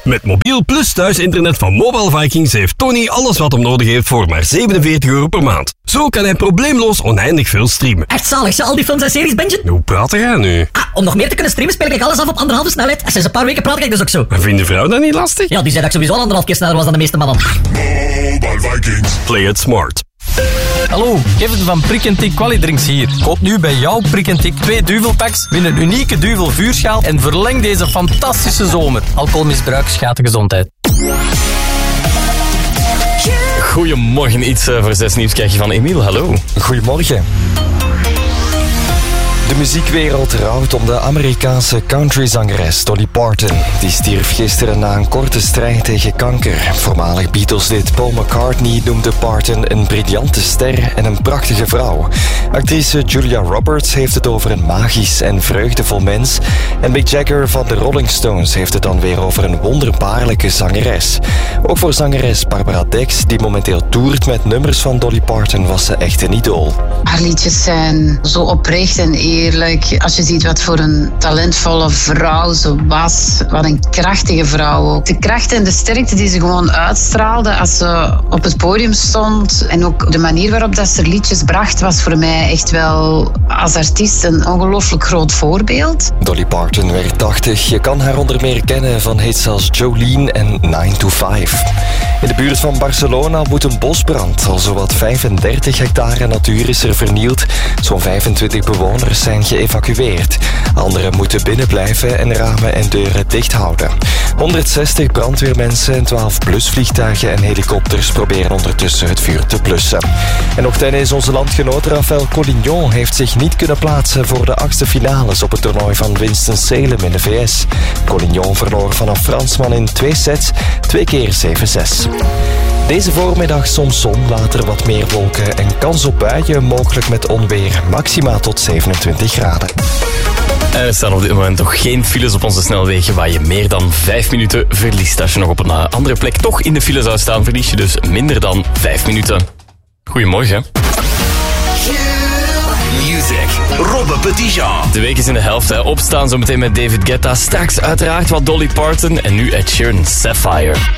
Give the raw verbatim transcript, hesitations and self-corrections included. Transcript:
Met mobiel plus thuisinternet van Mobile Vikings heeft Tony alles wat hem nodig heeft voor maar zevenenveertig euro per maand. Zo kan hij probleemloos oneindig veel streamen. Echt zalig, ze al die films en series bingen? Hoe praat jij nu? Ah, om nog meer te kunnen streamen speel ik alles af op anderhalve snelheid. En sinds een paar weken praat ik dus ook zo. En vindt de vrouw dat niet lastig? Ja, die zei dat ik sowieso al anderhalf keer sneller was dan de meeste mannen. Mobile Vikings. Play it smart. Hallo, Kevin van Prik en Tik Qualidrinks hier. Koop nu bij jouw Prik en Tik twee duvelpacks, win een unieke duvel vuurschaal en verleng deze fantastische zomer. Alcoholmisbruik schaadt de gezondheid. Goedemorgen, iets voor zes nieuws krijg je van Emiel. Hallo. Goedemorgen. De muziekwereld rouwt om de Amerikaanse countryzangeres Dolly Parton. Die stierf gisteren na een korte strijd tegen kanker. Voormalig Beatles-lid Paul McCartney noemde Parton een briljante ster en een prachtige vrouw. Actrice Julia Roberts heeft het over een magisch en vreugdevol mens. En Mick Jagger van de Rolling Stones heeft het dan weer over een wonderbaarlijke zangeres. Ook voor zangeres Barbara Dex, die momenteel toert met nummers van Dolly Parton, was ze echt een idool. Haar liedjes zijn zo oprecht en eerlijk. Als je ziet wat voor een talentvolle vrouw ze was. Wat een krachtige vrouw ook. De kracht en de sterkte die ze gewoon uitstraalde als ze op het podium stond. En ook de manier waarop dat ze liedjes bracht was voor mij echt wel als artiest een ongelooflijk groot voorbeeld. Dolly Parton werd tachtig. Je kan haar onder meer kennen van hits als Jolene en nine to five. In de buurt van Barcelona woedt een bosbrand. Al zowat vijfendertig hectare natuur is er vernield. Zo'n vijfentwintig bewoners zijn geëvacueerd. Anderen moeten binnenblijven en ramen en deuren dicht houden. honderdzestig brandweermensen en twaalf blusvliegtuigen en helikopters proberen ondertussen het vuur te blussen. En nog tennis, onze landgenoot Rafael Collignon heeft zich niet kunnen plaatsen voor de achtste finales op het toernooi van Winston-Salem in de V S. Collignon verloor van een Fransman in twee sets, twee keer zeven zes. Deze voormiddag soms zon, later wat meer wolken en kans op buien, mogelijk met onweer, maxima tot zevenentwintig graden. Er staan op dit moment nog geen files op onze snelwegen waar je meer dan vijf minuten verliest. Als je nog op een andere plek toch in de file zou staan, verlies je dus minder dan vijf minuten. Goedemorgen. Music. Robbe Petitjean. De week is in de helft. Hè. Opstaan zometeen met David Guetta. Straks uiteraard wat Dolly Parton en nu Ed Sheeran, Sapphire.